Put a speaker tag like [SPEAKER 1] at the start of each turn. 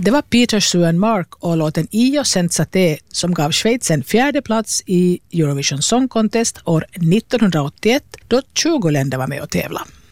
[SPEAKER 1] Det var Peter Suenmark och låten Io senza te som gav Schweiz en 4:e plats i Eurovision Song Contest år 1981 då 20 länder var med och tävla.